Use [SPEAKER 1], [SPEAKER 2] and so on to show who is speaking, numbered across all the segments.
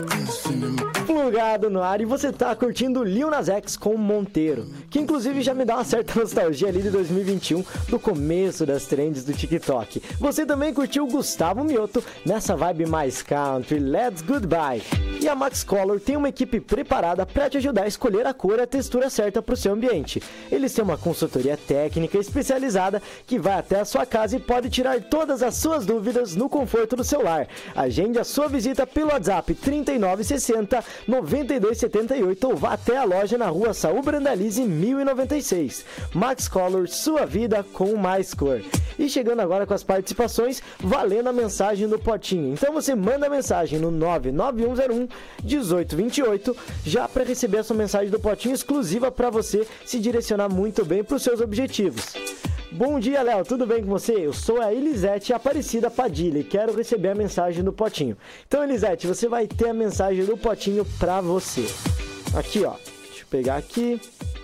[SPEAKER 1] Plugado no ar e você tá curtindo Lil Nas X com Monteiro, que inclusive já me dá uma certa nostalgia ali de 2021, do começo das trends do TikTok. Você também curtiu Gustavo Mioto nessa vibe mais country, Let's Goodbye. E a Max Color tem uma equipe preparada para te ajudar a escolher a cor e a textura certa para o seu ambiente. Eles têm uma consultoria técnica especializada que vai até a sua casa e pode tirar todas as suas dúvidas no conforto do celular. Agende a sua visita pelo WhatsApp 3960 9278 ou vá até a loja na rua Saul Brandalize 1096. Max Color, sua vida com mais cor. E chegando agora com as participações, valendo a mensagem do potinho. Então você manda a mensagem no 99101-1828 já para receber a sua mensagem do potinho exclusiva para você se direcionar muito bem para os seus objetivos. Bom dia, Léo, tudo bem com você? Eu sou a Elisete Aparecida Padilha e quero receber a mensagem do potinho. Então, Elisete, você vai ter a mensagem do potinho pra você. Aqui, ó. Deixa eu pegar aqui.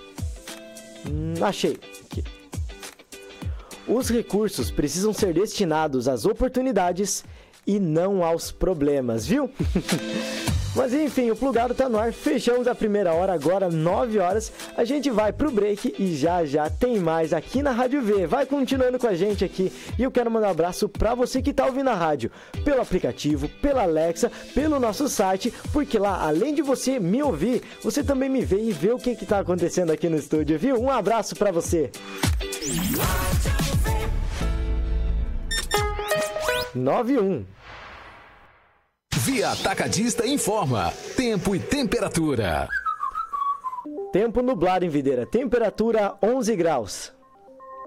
[SPEAKER 1] Achei. Aqui. Os recursos precisam ser destinados às oportunidades e não aos problemas, viu? Mas enfim, o Plugado tá no ar, fechamos a primeira hora, agora 9 horas, a gente vai pro break e já tem mais aqui na Rádio V. Vai continuando com a gente aqui e eu quero mandar um abraço pra você que tá ouvindo a rádio pelo aplicativo, pela Alexa, pelo nosso site, porque lá, além de você me ouvir, você também me vê e vê o que tá acontecendo aqui no estúdio, viu? Um abraço pra você! 9-1
[SPEAKER 2] Via Atacadista informa tempo e temperatura.
[SPEAKER 1] Tempo nublado em Videira, temperatura 11 graus.